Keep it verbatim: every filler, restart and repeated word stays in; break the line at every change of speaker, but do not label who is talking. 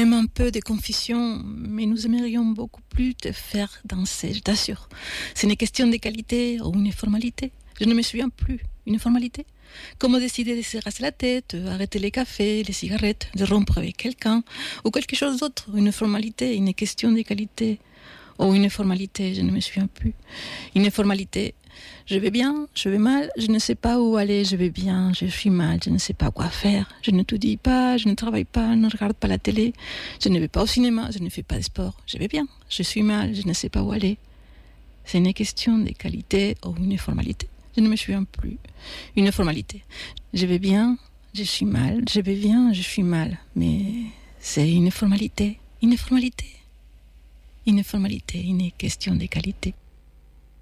même un peu de confusion, mais nous aimerions beaucoup plus te faire danser, je t'assure. C'est une question de qualité ou une formalité. Je ne me souviens plus. Une formalité. Comment décider de se rasser la tête, arrêter les cafés, les cigarettes, de rompre avec quelqu'un, ou quelque chose d'autre. Une formalité, une question de qualité. Ou une formalité, je ne me souviens plus. Une formalité. Je vais bien, je vais mal, je ne sais pas où aller, je vais bien, je suis mal, je ne sais pas quoi faire, je ne te dis pas, je ne travaille pas, je ne regarde pas la télé, je ne vais pas au cinéma, je ne fais pas de sport, je vais bien, je suis mal, je ne sais pas où aller. C'est une question de qualité ou une formalité. Je ne me souviens plus. Une formalité. Je vais bien, je suis mal, je vais bien, je suis mal. Mais c'est une formalité, une formalité. Une formalité, une question de qualité.